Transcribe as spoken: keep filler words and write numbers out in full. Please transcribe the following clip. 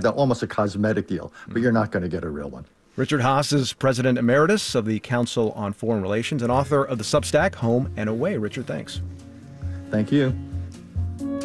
that almost a cosmetic deal, but you're not going to get a real one. Richard Haass is President Emeritus of the Council on Foreign Relations and author of the Substack Home and Away. Richard, thanks. Thank you.